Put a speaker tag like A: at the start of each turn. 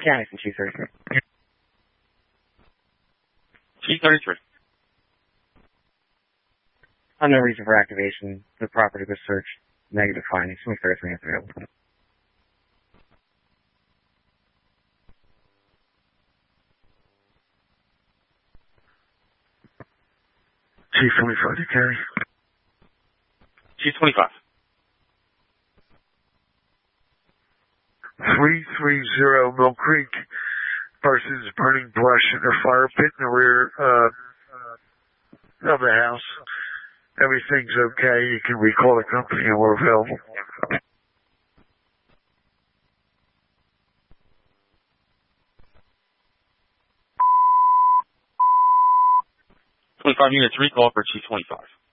A: County from Chief 33.
B: Chief 33.
A: No reason for activation. The property was searched. Negative findings. Chief 33 is available.
C: Chief 25, you carry.
B: Chief 25.
C: 330 Mill Creek. Person's burning brush in their fire pit in the rear of the house. Everything's okay. You can recall the company and we're available.
B: 25 units recall for Chief 25.